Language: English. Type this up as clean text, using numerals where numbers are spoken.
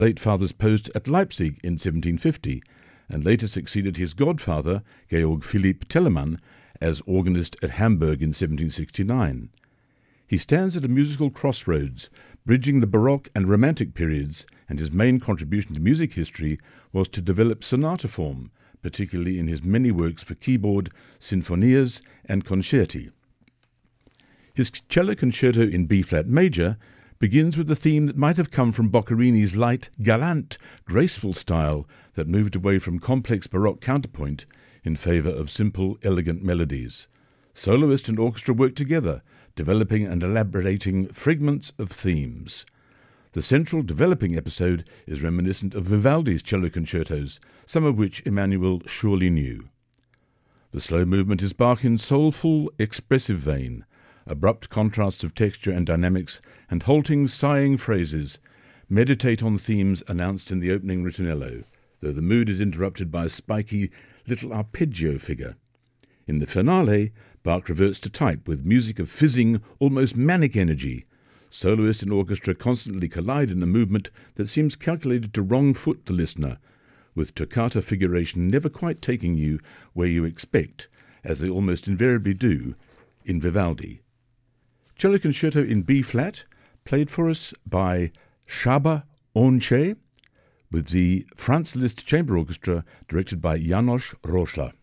late father's post at Leipzig in 1750, and later succeeded his godfather, Georg Philipp Telemann, as organist at Hamburg in 1769. He stands at a musical crossroads, bridging the Baroque and Romantic periods, and his main contribution to music history was to develop sonata form, particularly in his many works for keyboard, sinfonias, and concerti. His cello concerto in B-flat major begins with a theme that might have come from Boccherini's light, galant, graceful style that moved away from complex Baroque counterpoint in favour of simple, elegant melodies. Soloist and orchestra work together, developing and elaborating fragments of themes. The central developing episode is reminiscent of Vivaldi's cello concertos, some of which Emmanuel surely knew. The slow movement is Bachin's soulful, expressive vein. Abrupt contrasts of texture and dynamics, and halting, sighing phrases meditate on themes announced in the opening ritornello, though the mood is interrupted by a spiky little arpeggio figure. In the finale, Bach reverts to type with music of fizzing, almost manic energy. Soloist and orchestra constantly collide in a movement that seems calculated to wrong-foot the listener, with toccata figuration never quite taking you where you expect, as they almost invariably do in Vivaldi. Cello Concerto in B-flat, played for us by Csaba Oncsay, with the Franz Liszt Chamber Orchestra directed by János Roschler.